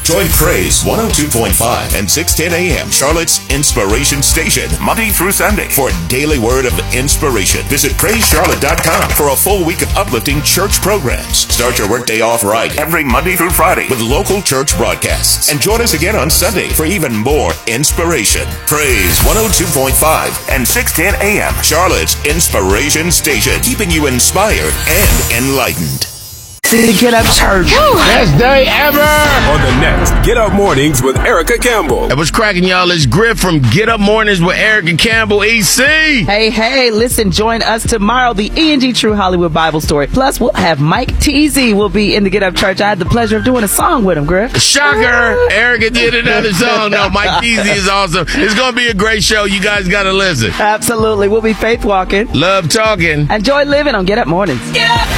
Join Praise 102.5 and 610 a.m. Charlotte's Inspiration Station, Monday through Sunday, for a daily word of inspiration. Visit PraiseCharlotte.com for a full week of uplifting church programs. Start your workday off right every Monday through Friday with local church broadcasts. And join us again on Sunday for even more inspiration. Praise 102.5 and 610 a.m. Charlotte's Inspiration Station, keeping you inspired and enlightened. The Get Up Church. Best day ever! On the next Get Up Mornings with Erica Campbell. Hey, what's cracking, y'all? It's Griff from Get Up Mornings with Erica Campbell, EC. Hey, listen, join us tomorrow, the ENG True Hollywood Bible Story. Plus, we'll have Mike Teasy will be in the Get Up Church. I had the pleasure of doing a song with him, Griff. Shocker! Erica did another song. No, Mike Teasy is awesome. It's going to be a great show. You guys got to listen. Absolutely. We'll be faith walking. Love talking. Enjoy living on Get Up Mornings. Get up.